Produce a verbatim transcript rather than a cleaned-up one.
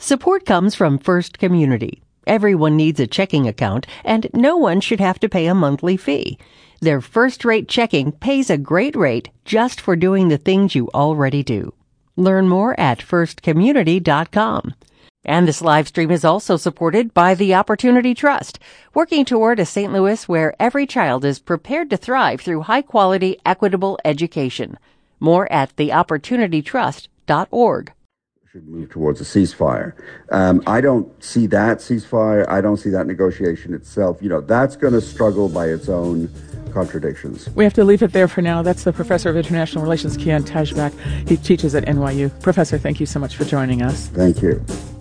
Support comes from First Community. Everyone needs a checking account, and no one should have to pay a monthly fee. Their first-rate checking pays a great rate just for doing the things you already do. Learn more at first community dot com. And this live stream is also supported by the Opportunity Trust, working toward a Saint Louis where every child is prepared to thrive through high-quality, equitable education. More at the opportunity trust dot org. Should move towards a ceasefire. Um, I don't see that ceasefire. I don't see that negotiation itself. You know, that's going to struggle by its own contradictions. We have to leave it there for now. That's the Professor of International Relations, Kian Tajbak. He teaches at N Y U. Professor, thank you so much for joining us. Thank you.